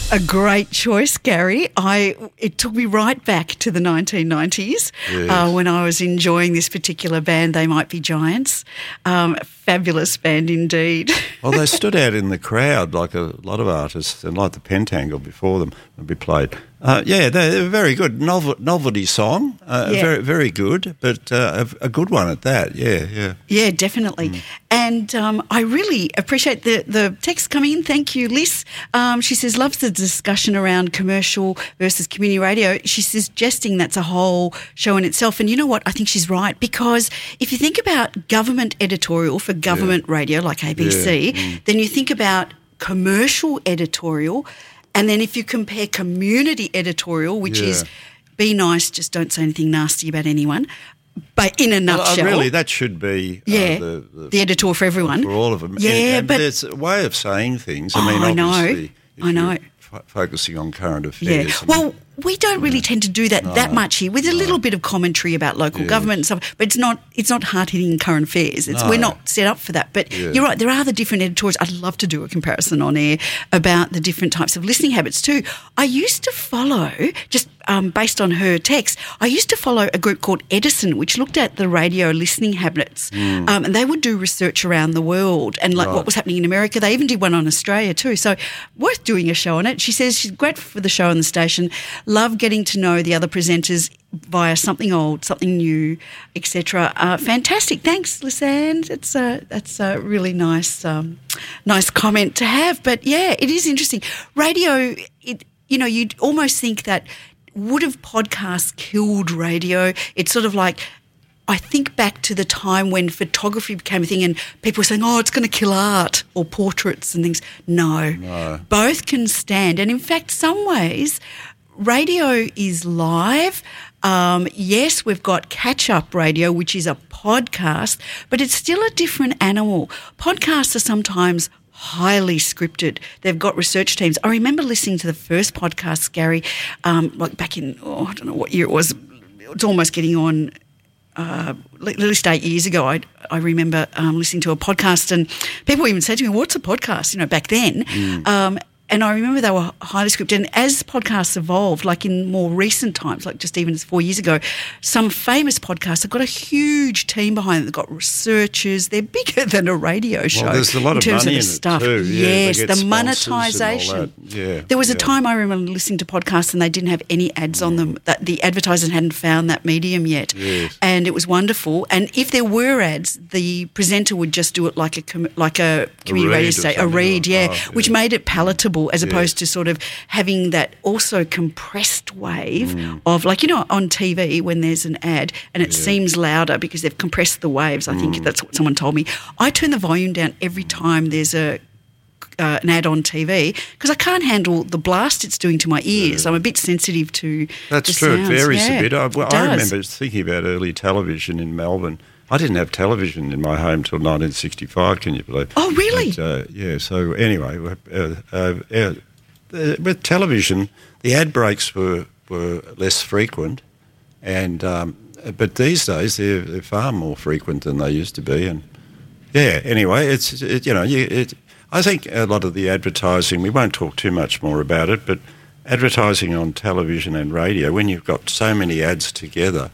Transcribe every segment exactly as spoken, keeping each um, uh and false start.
A great choice, Gary. I it took me right back to the nineteen nineties Yes. uh, when I was enjoying this particular band, They Might Be Giants. Um, fabulous band indeed. Well, they stood out in the crowd like a lot of artists, and like the Pentangle before them would be played. Uh, yeah, they, they were very good. Novel, novelty song, uh, Yeah. very very good, but uh, a, a good one at that. Yeah, yeah. Yeah, definitely. Mm. And um, I really appreciate the, the text coming in. Thank you, Liz. Um, she says, loves the discussion around commercial versus community radio. She's suggesting that's a whole show in itself. And you know what? I think she's right, because if you think about government editorial for government Yeah. radio like A B C, Yeah. Mm. then you think about commercial editorial, and then if you compare community editorial, which Yeah. is be nice, just don't say anything nasty about anyone, but in a Well, uh, nutshell. really, that should be uh, Yeah, the, the, the editor for everyone. for all of them. Yeah, and, and but- there's a way of saying things. I Oh, mean, I know. obviously, if I know. you're f- focusing on current affairs. Yeah. I mean, Well, we don't really tend to do that that much here, with a little bit of commentary about local Yes. government and stuff. But it's not it's not hard hitting current affairs. It's, No. We're not set up for that. But Yeah. you're right. There are the different editorials. I'd love to do a comparison on air about the different types of listening habits too. I used to follow just. Um, based on her text, I used to follow a group called Edison, which looked at the radio listening habits, Mm. um, and they would do research around the world and like Right. what was happening in America. They even did one on Australia too, so worth doing a show on it. She says she's grateful for the show on the station, love getting to know the other presenters via something old, something new, et cetera. Uh, fantastic, thanks, Lisanne. It's a that's a really nice um, nice comment to have. But yeah, it is interesting. Radio, it you know, you'd almost think that. Would have podcasts killed radio? It's sort of like, I think back to the time when photography became a thing and people were saying, oh, it's going to kill art or portraits and things. No. No. Both can stand. And in fact, some ways, radio is live. Um, yes, we've got catch-up radio, which is a podcast, but it's still a different animal. Podcasts are sometimes highly scripted. They've got research teams. I remember listening to the first podcast, Gary, um, like back in, oh, I don't know what year it was. It's almost getting on, uh, at least eight years ago. I I remember um, listening to a podcast, and people even said to me, what's a podcast, you know, back then? Mm. Um, and I remember they were highly scripted. And as podcasts evolved, like in more recent times, like just even four years ago, some famous podcasts have got a huge team behind them. They've got researchers. They're bigger than a radio show. Well, there's a lot in of terms money of the in it stuff. too. Yeah, they yes, get the sponsors and all monetisation. that. Yeah, There was a yeah. time I remember listening to podcasts and they didn't have any ads on them. That the advertisers hadn't found that medium yet, Yes. and it was wonderful. And if there were ads, the presenter would just do it like a com- like a community read radio or station, a something read, like- yeah, oh, which yeah. made it palatable as Yes. opposed to sort of having that also compressed wave Mm. of, like, you know, on T V when there's an ad and it Yeah. seems louder because they've compressed the waves. I think Mm. that's what someone told me. I turn the volume down every time there's a uh, an ad on T V because I can't handle the blast it's doing to my ears. I'm a bit sensitive to That's the true. sounds. It varies Yeah, a bit. I, well, it I does. remember thinking about early television in Melbourne. I didn't have television in my home till nineteen sixty-five, can you believe? Oh, really? But, uh, yeah, so anyway, uh, uh, uh, with television, the ad breaks were, were less frequent, and um, but these days they're, they're far more frequent than they used to be. And yeah, anyway, it's it, you know, you, it, I think a lot of the advertising, we won't talk too much more about it, but advertising on television and radio, when you've got so many ads together,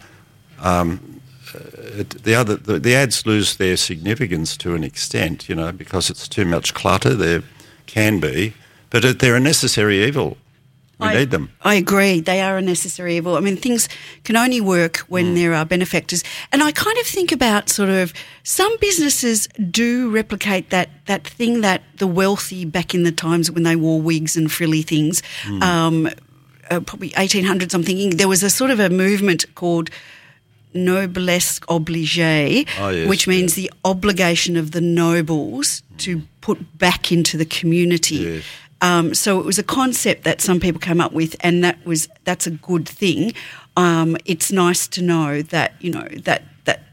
um, it, the other the, the ads lose their significance to an extent, you know, because it's too much clutter. There can be, but it, they're a necessary evil. We I, need them. I agree. They are a necessary evil. I mean, things can only work when Mm. there are benefactors. And I kind of think about sort of some businesses do replicate that, that thing that the wealthy back in the times when they wore wigs and frilly things, Mm. um, uh, probably eighteen hundreds, I'm thinking, there was a sort of a movement called noblesse obligée, Oh, yes, which means the obligation of the nobles to put back into the community. Yes. Um, so it was a concept that some people came up with, and that was that's a good thing. Um, it's nice to know that you know that that